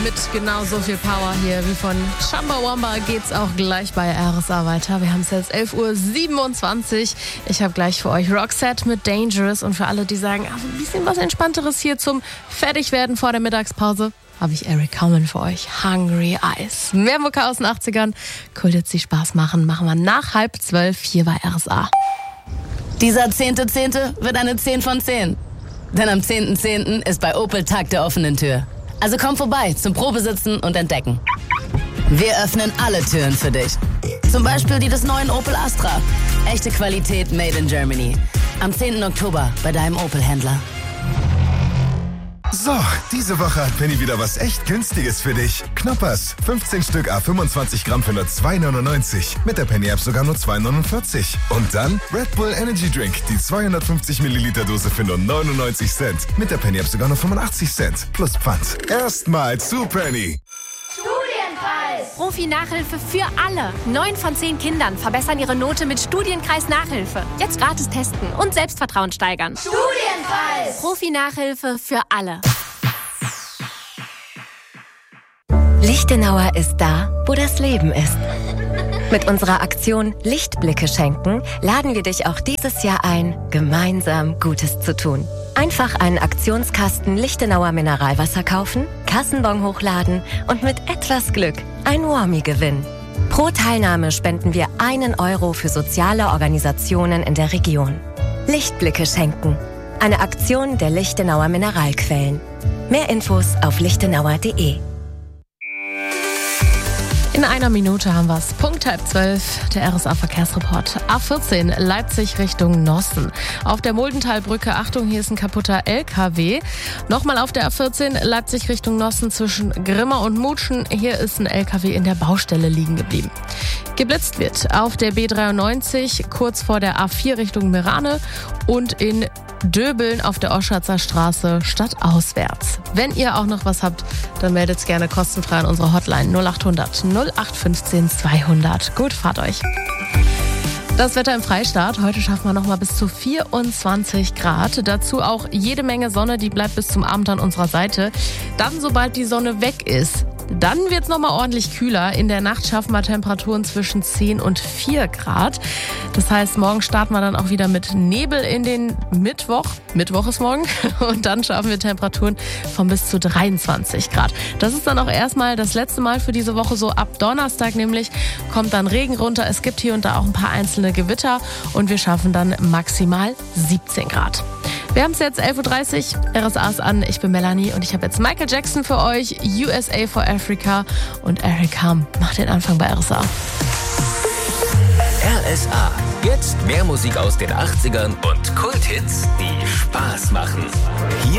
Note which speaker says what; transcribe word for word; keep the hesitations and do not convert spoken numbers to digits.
Speaker 1: mit genau so viel Power hier wie von Chumbawamba geht's auch gleich bei R S A weiter. Wir haben es jetzt elf Uhr siebenundzwanzig. Ich habe gleich für euch Roxette mit Dangerous und für alle, die sagen, also ein bisschen was Entspannteres hier zum Fertigwerden vor der Mittagspause, habe ich Eric Carmen für euch. Hungry Eyes. Mehr Mucke aus den achtzigern. Cool, jetzt die Spaß machen. Machen wir nach halb zwölf hier bei R S A.
Speaker 2: Dieser zehnte Zehnte wird eine zehn von zehn. Denn am zehnten zehnten ist bei Opel Tag der offenen Tür. Also komm vorbei zum Probesitzen und Entdecken. Wir öffnen alle Türen für dich. Zum Beispiel die des neuen Opel Astra. Echte Qualität made in Germany. Am zehnten Oktober bei deinem Opel-Händler.
Speaker 3: So, diese Woche hat Penny wieder was echt Günstiges für dich. Knoppers, fünfzehn Stück à fünfundzwanzig Gramm für nur zwei neunundneunzig. Mit der Penny-App sogar nur zwei neunundvierzig. Und dann Red Bull Energy Drink, die zweihundertfünfzig Milliliter Dose für nur neunundneunzig Cent. Mit der Penny-App sogar nur fünfundachtzig Cent. Plus Pfand. Erstmal zu Penny.
Speaker 4: Studienpreis! Profi-Nachhilfe für alle. Neun von zehn Kindern verbessern ihre Note mit Studienkreis-Nachhilfe. Jetzt gratis testen und Selbstvertrauen steigern.
Speaker 5: Studienpreis!
Speaker 4: Profi-Nachhilfe für alle.
Speaker 6: Lichtenauer ist da, wo das Leben ist. Mit unserer Aktion Lichtblicke schenken laden wir dich auch dieses Jahr ein, gemeinsam Gutes zu tun. Einfach einen Aktionskasten Lichtenauer Mineralwasser kaufen, Kassenbon hochladen und mit etwas Glück ein Warmie gewinnen. Pro Teilnahme spenden wir einen Euro für soziale Organisationen in der Region. Lichtblicke schenken. Eine Aktion der Lichtenauer Mineralquellen. Mehr Infos auf lichtenauer punkt de.
Speaker 1: In einer Minute haben wir es. Punkt halb zwölf, der R S A-Verkehrsreport. A vierzehn, Leipzig Richtung Nossen. Auf der Muldentalbrücke, Achtung, hier ist ein kaputter L K W. Nochmal auf der A vierzehn, Leipzig Richtung Nossen zwischen Grimma und Mutschen. Hier ist ein L K W in der Baustelle liegen geblieben. Geblitzt wird auf der B dreiundneunzig, kurz vor der A vier Richtung Merane und in Döbeln auf der Oschatzer Straße stadtauswärts. Wenn ihr auch noch was habt, dann meldet es gerne kostenfrei an unsere Hotline null achthundert null acht fünfzehn zweihundert. Gut, fahrt euch. Das Wetter im Freistaat. Heute schaffen wir noch mal bis zu vierundzwanzig Grad. Dazu auch jede Menge Sonne, die bleibt bis zum Abend an unserer Seite. Dann, sobald die Sonne weg ist, dann wird es nochmal ordentlich kühler. In der Nacht schaffen wir Temperaturen zwischen zehn und vier Grad. Das heißt, morgen starten wir dann auch wieder mit Nebel in den Mittwoch. Mittwoch ist morgen. Und dann schaffen wir Temperaturen von bis zu dreiundzwanzig Grad. Das ist dann auch erstmal das letzte Mal für diese Woche. So ab Donnerstag nämlich kommt dann Regen runter. Es gibt hier und da auch ein paar einzelne Gewitter. Und wir schaffen dann maximal siebzehn Grad. Wir haben es jetzt elf Uhr dreißig, R S A ist an, ich bin Melanie und ich habe jetzt Michael Jackson für euch, U S A for Africa und Eric Carmen macht den Anfang bei R S A.
Speaker 7: R S A, jetzt mehr Musik aus den achtzigern und Kulthits, die Spaß machen. Hier